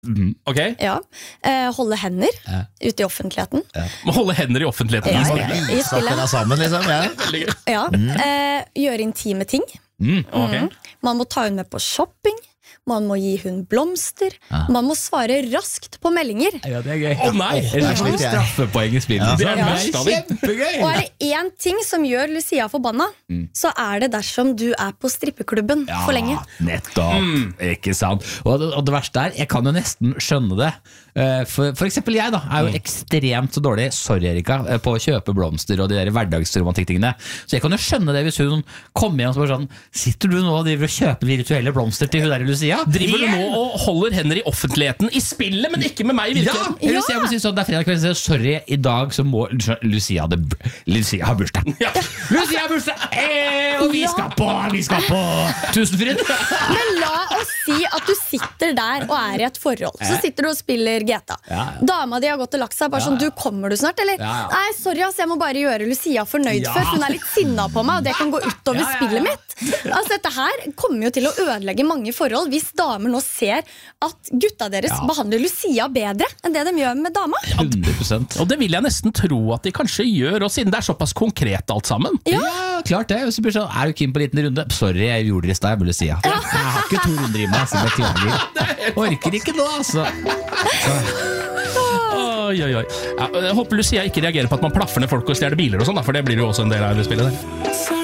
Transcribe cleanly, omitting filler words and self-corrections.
Ok? Ja. Holde hender ute i offentligheten. Må holde hender i offentligheten. I spillet. Sammen, liksom. Ja. Gjøre intime ting. Okay. Man må ta hun med på shopping. Man må gi hun blomster. Man må svare raskt på meldinger. Ja, det gøy. Nei! Det straffepoeng i spillet. Det verst av det. Kjempegøy! Og det en ting som gjør Lucia forbanna, så det dersom du på strippeklubben for lenge. Nettopp, ikke sant. Og det verste jeg kan jo nesten skjønne det. For eksempel jeg da, jo ekstremt så dårlig, sorry Erika, på å kjøpe blomster og de der hverdagsromantiktingene. Så jeg kan jo skjønne det hvis hun kommer igjen og spør sånn, sitter du nå og driver og kjøper virtuelle blomster til hun der Lucia? Driver du nå og holder hender i offentligheten i spillet, men ikke med meg i virkeligheten? Ja, Lucia må si sånn, det fredag kveld, sorry, i dag så må Lucia har bursdag. Lucia har bursdag, og vi skal på Tusenfryd. Men la oss si at du sitter der og i et forhold. Så sitter du og spiller GTA. Dama di har gått og lagt seg, bare sånn, du kommer du snart, eller? Nei, sorry, jeg må bare gjøre Lucia fornøyd først. Hun litt sinna på meg, og det kan gå utover spillet mitt. Altså, dette her kommer jo til å ødelegge mange forhold hvis damer nå ser at gutta deres behandler Lucia bedre enn det de gjør med dama. 100%. Og det vil jeg nesten tro at de kanskje gjør, og siden det såpass konkret alt sammen. Ja, klart det. Og så blir det sånn, du keen på en liten runde? Sorry, jeg gjorde det i sted, Lucia. Jeg har ikke 2 runder i meg, så det klager. Orker ikke nå, altså. Oi. Jeg håper Lucia ikke reagerer på at man plaffer ned folk og stjeler biler og sånn, for det blir jo også en del av det spillet der.